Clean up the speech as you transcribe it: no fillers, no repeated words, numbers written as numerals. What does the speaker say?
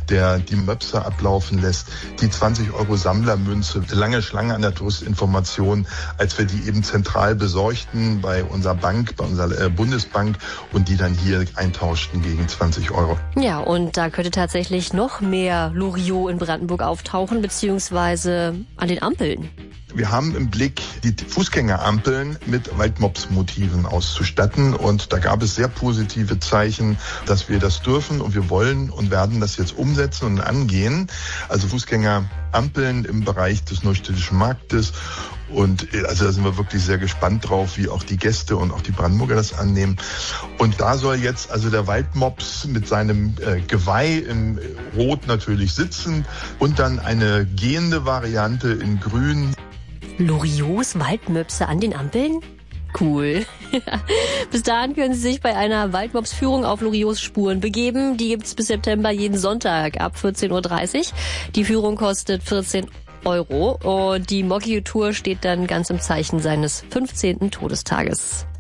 der die Möpse ablaufen lässt. Die 20-Euro-Sammlermünze, lange Schlange an der Touristinformation, als wir die eben zentral besorgten bei unserer Bank, bei unserer Bundesbank und die dann hier eintauschten gegen 20 Euro. Ja, und da könnte tatsächlich noch mehr Loriot in Brandenburg auftauchen, beziehungsweise an den Ampeln. Wir haben im Blick, die Fußgängerampeln mit Waldmops-Motiven auszustatten. Und da gab es sehr positive Zeichen, dass wir das dürfen. Und wir wollen und werden das jetzt umsetzen und angehen. Also Fußgängerampeln im Bereich des Neustädtischen Marktes. Und also da sind wir wirklich sehr gespannt drauf, wie auch die Gäste und auch die Brandenburger das annehmen. Und da soll jetzt also der Waldmops mit seinem Geweih in Rot natürlich sitzen und dann eine gehende Variante in Grün. Loriots Waldmöpse an den Ampeln? Cool. Bis dahin können Sie sich bei einer Waldmops-Führung auf Loriots Spuren begeben. Die gibt's bis September jeden Sonntag ab 14.30 Uhr. Die Führung kostet 14 Euro und die Moggi-Tour steht dann ganz im Zeichen seines 15. Todestages.